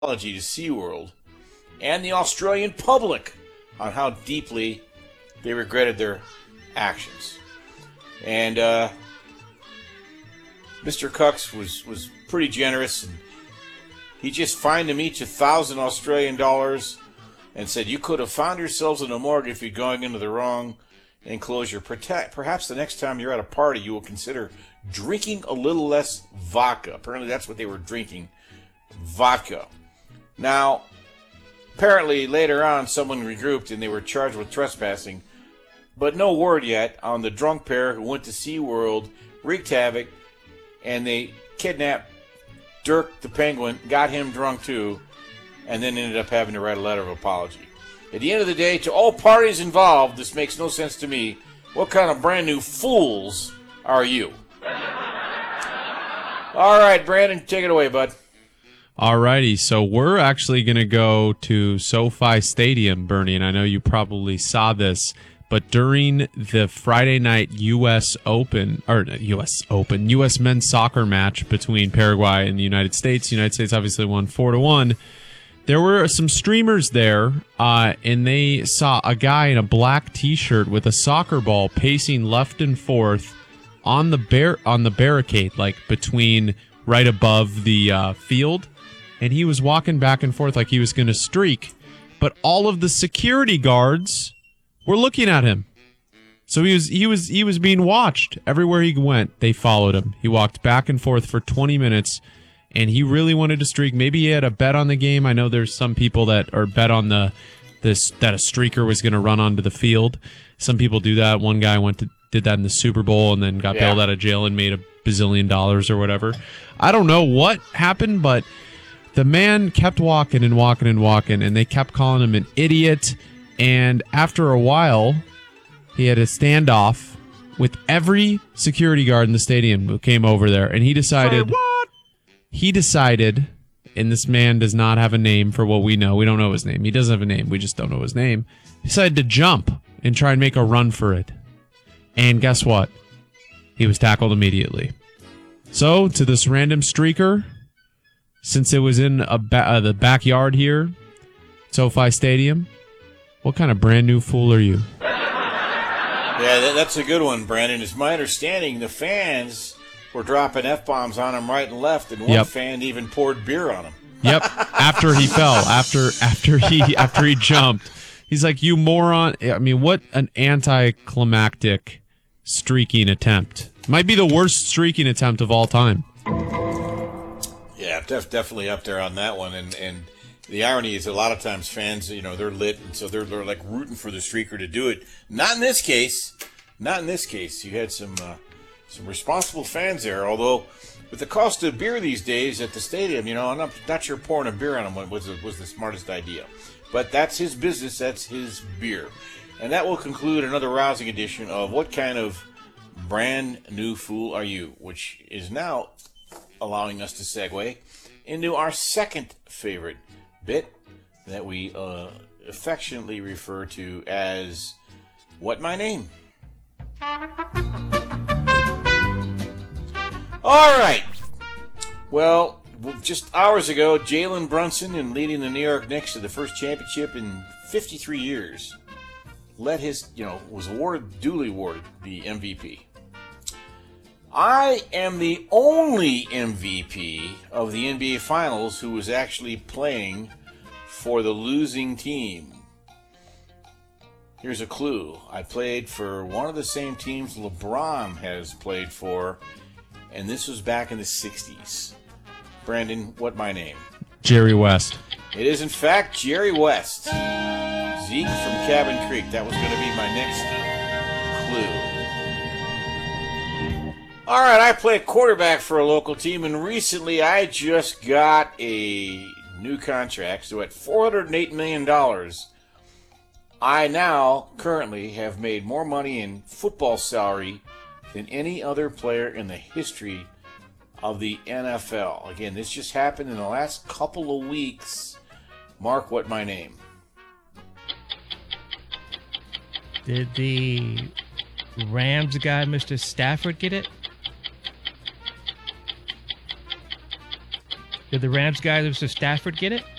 apology to SeaWorld and the Australian public on how deeply they regretted their actions. And Mr. Cucks was pretty generous, and he just fined them each 1,000 Australian dollars and said, you could have found yourselves in a morgue if you're going into the wrong enclosure. Perhaps the next time you're at a party, you will consider drinking a little less vodka. Apparently that's what they were drinking, vodka. Now, apparently later on someone regrouped and they were charged with trespassing, but no word yet on the drunk pair who went to SeaWorld, wreaked havoc, and they kidnapped Dirk the Penguin, got him drunk too, and then ended up having to write a letter of apology. At the end of the day, to all parties involved, this makes no sense to me. What kind of brand new fools are you? All right, Brandon, take it away, bud. All righty, so we're actually going to go to SoFi Stadium, Bernie, and I know you probably saw this, but during the Friday night U.S. men's soccer match between Paraguay and the United States obviously won 4-1. There were some streamers there, and they saw a guy in a black T-shirt with a soccer ball pacing left and forth on the barricade, like between right above the field, and he was walking back and forth like he was going to streak, but all of the security guards were looking at him. So he was being watched everywhere he went. They followed him. He walked back and forth for 20 minutes, and he really wanted to streak. Maybe he had a bet on the game. I know there's some people that are bet on that a streaker was going to run onto the field. Some people do that. One guy did that in the Super Bowl and then got bailed out of jail and made $1 bazillion or whatever. I don't know what happened, but the man kept walking and walking and walking, and they kept calling him an idiot. And after a while, he had a standoff with every security guard in the stadium who came over there, and he decided... Say what? He decided, and this man does not have a name for what we know. We don't know his name. He doesn't have a name. We just don't know his name. He decided to jump and try and make a run for it. And guess what? He was tackled immediately. So, to this random streaker, since it was in the backyard here, SoFi Stadium, what kind of brand new fool are you? Yeah, that's a good one, Brandon. It's my understanding the fans were dropping F-bombs on him right and left, and one fan even poured beer on him. Yep, after he fell, after he jumped. He's like, you moron. I mean, what an anticlimactic streaking attempt. Might be the worst streaking attempt of all time. Yeah, definitely up there on that one. And the irony is a lot of times fans, they're lit, and so they're like rooting for the streaker to do it. Not in this case. Not in this case. You had some responsible fans there, although with the cost of beer these days at the stadium, I'm not sure pouring a beer on him was the smartest idea. But that's his business, that's his beer. And that will conclude another rousing edition of What Kind of Brand New Fool Are You?, which is now allowing us to segue into our second favorite bit that we affectionately refer to as What My Name? All right. Well, just hours ago, Jalen Brunson, in leading the New York Knicks to the first championship in 53 years, was duly awarded the MVP. I am the only MVP of the NBA Finals who was actually playing for the losing team. Here's a clue. I played for one of the same teams LeBron has played for, and this was back in the 60s. Brandon, what my name? Jerry West. It is, in fact, Jerry West. Zeke from Cabin Creek. That was going to be my next clue. All right, I play quarterback for a local team, and recently I just got a new contract. So at $408 million, I now currently have made more money in football salary than any other player in the history of the NFL. Again, this just happened in the last couple of weeks. Mark, what my name? Did the Rams guy, Mr. Stafford, get it? Did the Rams guy, Mr. Stafford, get it?